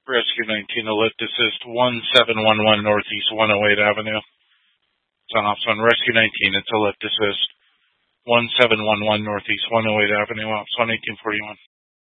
Rescue 19, alert assist 1711 Northeast 108 Avenue. It's on Ops 1. Rescue 19, it's alert assist 1711 Northeast 108 Avenue, Ops 1 1841.